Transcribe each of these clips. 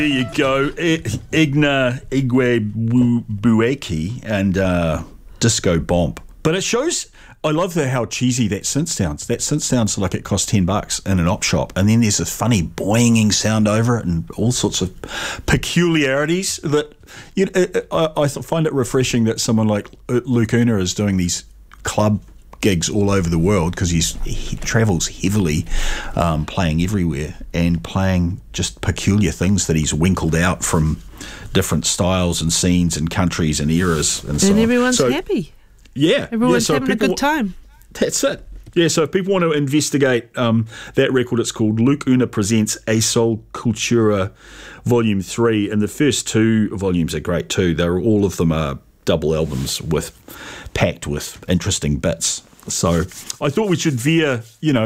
There you go. Igna Igwebubueki and Disco Bomb. But it shows, I love how cheesy that synth sounds. That synth sounds like it cost $10 in an op shop. And then there's this funny boinging sound over it and all sorts of peculiarities that, you know, I find it refreshing that someone like Luke Una is doing these club gigs all over the world, because he travels heavily, playing everywhere and playing just peculiar things that he's winkled out from different styles and scenes and countries and eras and so on. And everyone's happy. Yeah. Everyone's having a good time. That's it. Yeah, so if people want to investigate that record, it's called Luke Una Presents A Soul Cultura Volume 3, and the first two volumes are great too. All of them are double albums packed with interesting bits. So I thought we should veer,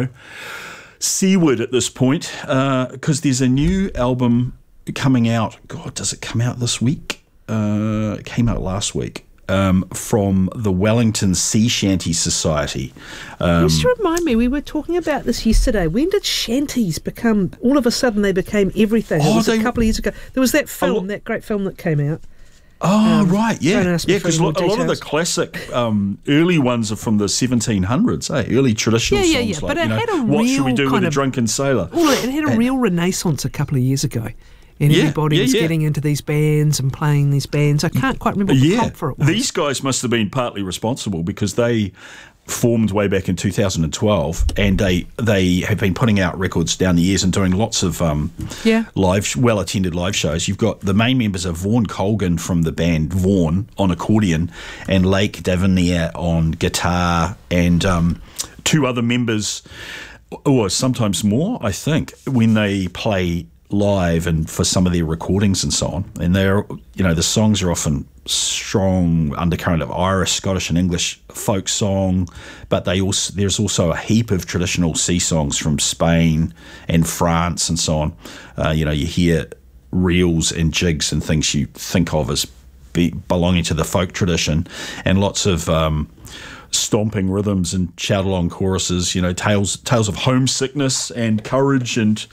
seaward at this point, because there's a new album coming out. God, does it come out this week? It came out last week. From the Wellington Sea Shanty Society. Just remind me, we were talking about this yesterday. When did shanties become, all of a sudden they became everything? It was a couple of years ago. There was that film, that great film that came out. Oh, right, yeah. Yeah, because a lot of the classic early ones are from the 1700s, early traditional songs. Yeah, but it had a real What Should We Do with a Drunken Sailor? Well, it had a real renaissance a couple of years ago. And everybody was getting into these bands and playing these bands. I can't quite remember what the prompt for it was. These guys must have been partly responsible, because they formed way back in 2012, and they have been putting out records down the years and doing lots of well-attended live shows. You've got the main members of Vaughan Colgan from the band Vaughan on accordion, and Lake Davenier on guitar, and two other members, or sometimes more, I think, when they play live and for some of their recordings and so on. And they're, the songs are often strong undercurrent of Irish, Scottish and English folk song, but there's also a heap of traditional sea songs from Spain and France and so on. You hear reels and jigs and things you think of as belonging to the folk tradition, and lots of stomping rhythms and shout-along choruses, tales of homesickness and courage, and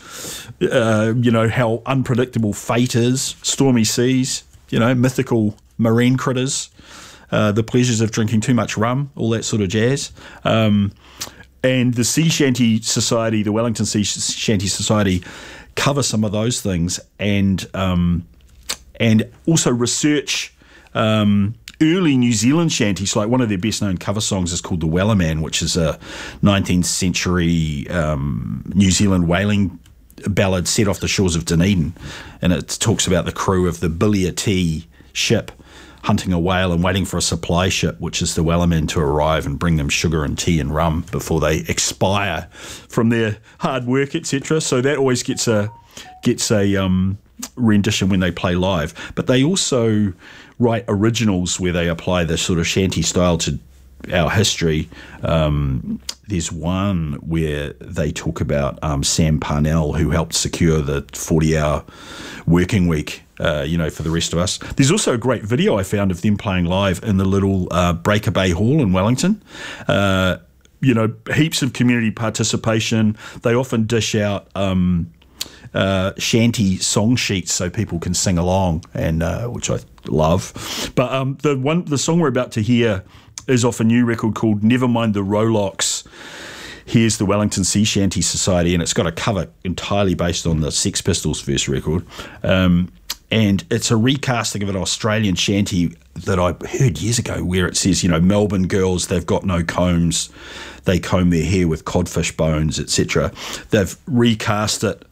how unpredictable fate is, stormy seas, mythical marine critters, the pleasures of drinking too much rum, all that sort of jazz. And the Sea Shanty Society, the Wellington Sea Shanty Society, cover some of those things, and also research early New Zealand shanties. Like one of their best-known cover songs is called The Wellerman, which is a 19th century New Zealand whaling ballad set off the shores of Dunedin, and it talks about the crew of the Billia T ship hunting a whale and waiting for a supply ship, which is the Wellerman, to arrive and bring them sugar and tea and rum before they expire from their hard work, etc. So that always gets a rendition when they play live. But they also write originals where they apply the sort of shanty style to our history. There's one where they talk about Sam Parnell, who helped secure the 40-hour working week, for the rest of us. There's also a great video I found of them playing live in the little Breaker Bay Hall in Wellington. Heaps of community participation. They often dish out shanty song sheets so people can sing along, and which I love. But the song we're about to hear is off a new record called Never Mind the Rolocks. Here's the Wellington Sea Shanty Society, and it's got a cover entirely based on the Sex Pistols' first record. And it's a recasting of an Australian shanty that I heard years ago, where it says, Melbourne girls, they've got no combs, they comb their hair with codfish bones, etc. They've recast it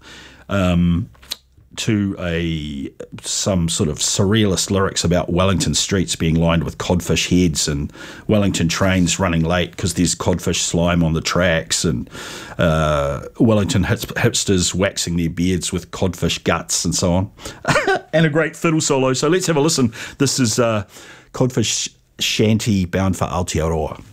to some sort of surrealist lyrics about Wellington streets being lined with codfish heads, and Wellington trains running late because there's codfish slime on the tracks, and Wellington hipsters waxing their beards with codfish guts and so on. And a great fiddle solo. So let's have a listen. This is Codfish Shanty bound for Aotearoa.